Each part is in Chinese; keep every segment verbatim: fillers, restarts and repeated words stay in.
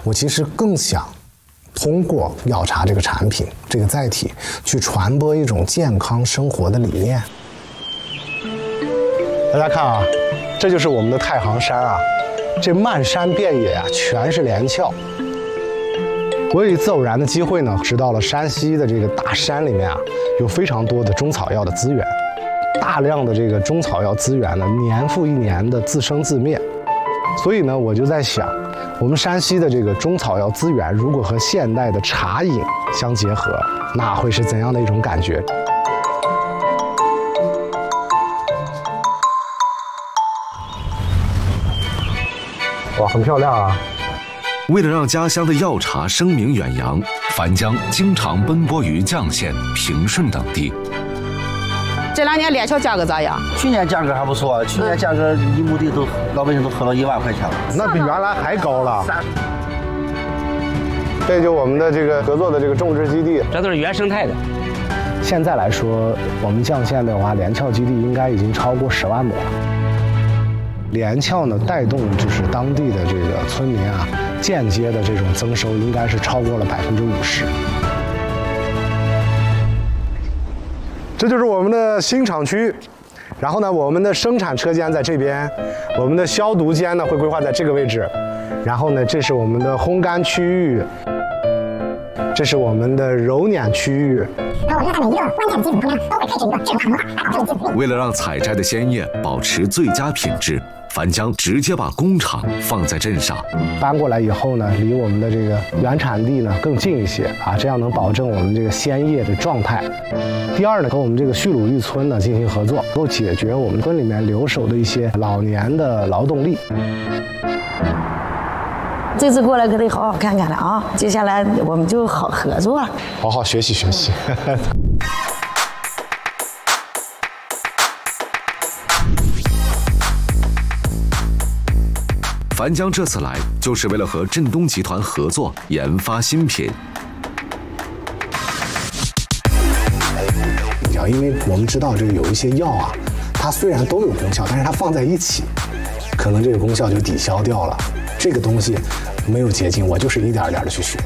我其实更想通过药茶这个产品这个载体去传播一种健康生活的理念。大家看啊，这就是我们的太行山啊，这漫山遍野啊全是连翘。我有一次偶然的机会呢，知道了山西的这个大山里面啊，有非常多的中草药的资源，大量的这个中草药资源呢，年复一年的自生自灭。所以呢，我就在想，我们山西的这个中草药资源，如果和现代的茶饮相结合，那会是怎样的一种感觉？哇，很漂亮啊！ 为了让家乡的药茶声名远扬，樊江经常奔波于绛县、平顺等地。 这两年连翘价格咋样？ 去年价格还不错，去年价格一亩地都老百姓都喝了一万块钱了， 那比原来还高了。这就我们的这个合作的这个种植基地， 这都是原生态的。 现在来说，我们绛县的话，连翘基地应该已经超过十万亩了。连翘呢，带动就是当地的这个村民啊，间接的这种增收应该是超过了百分之五十。这就是我们的新厂区，然后呢，我们的生产车间在这边，我们的消毒间呢会规划在这个位置，然后呢，这是我们的烘干区域，这是我们的揉捻区域。 为了让采摘的鲜叶保持最佳品质，樊江直接把工厂放在镇上。 搬过来以后呢，离我们的这个原产地呢更近一些啊，这样能保证我们这个鲜叶的状态。第二呢，和我们这个旭鲁峪村呢进行合作，能够解决我们村里面留守的一些老年的劳动力。 这次过来可得好好看看了啊！接下来我们就好合作了， 好好学习学习。 樊江这次来就是为了和振东集团合作研发新品。 因为我们知道这个有一些药啊，它虽然都有功效，但是它放在一起，可能这个功效就抵消掉了。这个东西没有捷径，我就是一点一点的去学。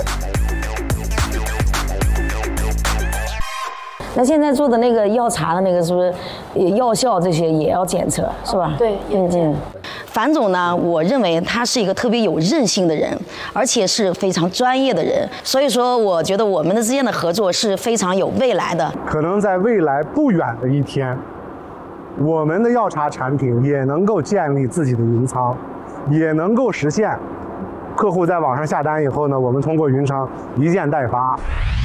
那现在做的那个药茶的那个是不是药效这些也要检测，是吧？ 对， 嗯嗯。樊总呢，我认为他是一个特别有韧性的人，而且是非常专业的人，所以说我觉得我们的之间的合作是非常有未来的。 可能在未来不远的一天，我们的药茶产品也能够建立自己的云仓，也能够实现客户在网上下单以后呢，我们通过云仓一件代发。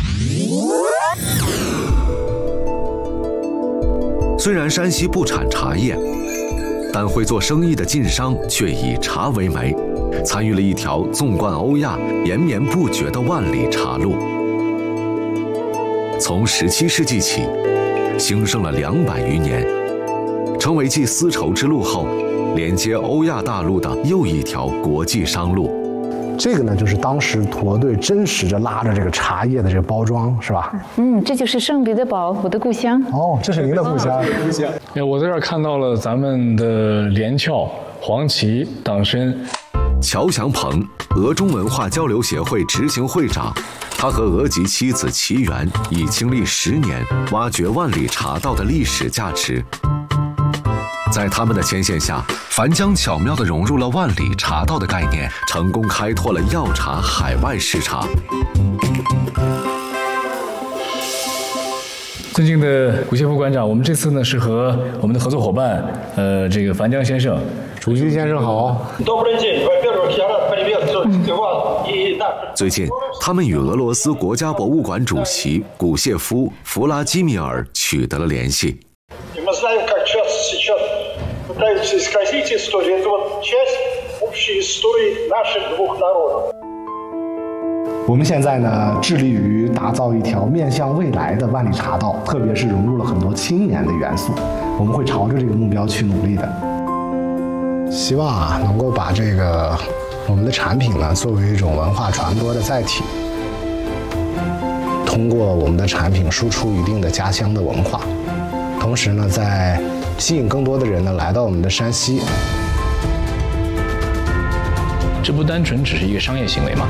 虽然山西不产茶叶，但会做生意的晋商却以茶为媒，参与了一条纵贯欧亚、延绵不绝的万里茶路。从十七世纪起，兴盛了两百余年，成为继丝绸之路后，连接欧亚大陆的又一条国际商路。 这个呢，就是当时驼队真实着拉着这个茶叶的这个包装，是吧？ 嗯，这就是圣彼得堡，我的故乡。 哦，这是您的故乡。 哎，我在这儿看到了咱们的连翘、黄芪、党参。 乔祥鹏，俄中文化交流协会执行会长，他和俄籍妻子齐媛已经历十年，挖掘万里茶道的历史价值。在他们的牵线下，樊江巧妙地融入了万里茶道的概念，成功开拓了药茶海外市场。 尊敬的古谢副馆长，我们这次呢是和我们的合作伙伴，呃，这个樊江先生， 主席先生好。 最近，他们与俄罗斯国家博物馆主席古谢夫·弗拉基米尔取得了联系。 пытаются исказить историю. Это вот часть общей истории наших двух народов. 我们现在呢，致力于打造一条面向未来的万里茶道，特别是融入了很多青年的元素。我们会朝着这个目标去努力的。希望啊，能够把这个我们的产品呢，作为一种文化传播的载体，通过我们的产品输出一定的家乡的文化，同时呢，在吸引更多的人呢来到我们的山西。 这不单纯只是一个商业行为吗？